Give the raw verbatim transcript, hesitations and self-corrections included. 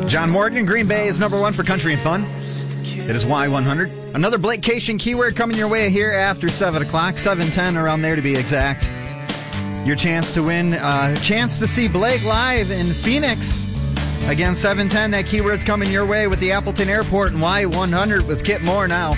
John Morgan, Green Bay is number one for country and fun. It is Y one hundred. Another Blakecation keyword coming your way here after seven o'clock, seven ten around there to be exact. Your chance to win, uh, chance to see Blake live in Phoenix. Again, seven ten, that keyword's coming your way with the Appleton Airport and Y one hundred with Kip Moore now.